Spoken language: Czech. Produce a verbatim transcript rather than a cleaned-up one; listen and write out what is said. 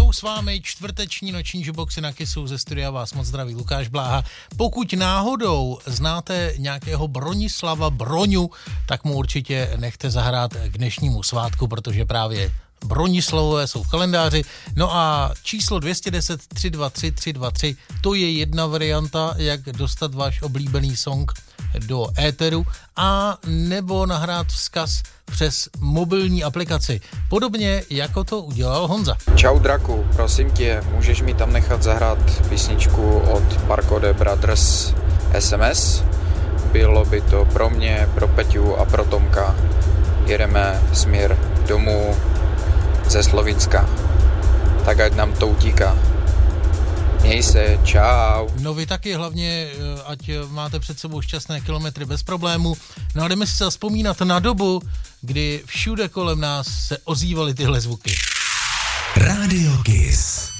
jednou s vámi čtvrteční noční Juboxy na Kissu, ze studia vás moc zdraví Lukáš Bláha. Pokud náhodou znáte nějakého Bronislava Broňu, tak mu určitě nechte zahrát k dnešnímu svátku, protože právě Bronislavové jsou v kalendáři. No a číslo dvě stě deset tři dva tři tři dva tři, to je jedna varianta, jak dostat váš oblíbený song do éteru, a nebo nahrát vzkaz přes mobilní aplikaci. Podobně, jako to udělal Honza. Čau Draku, prosím tě, můžeš mi tam nechat zahrát písničku od Parkode Brothers S M S? Bylo by to pro mě, pro Peťu a pro Tomka. Jedeme směr domů ze Slovinska. Tak ať nám to utíká. Měj se, čau. No vy taky, hlavně ať máte před sebou šťastné kilometry bez problému. No a jdeme si vzpomínat na dobu, kdy všude kolem nás se ozývaly tyhle zvuky. Radio Kiss.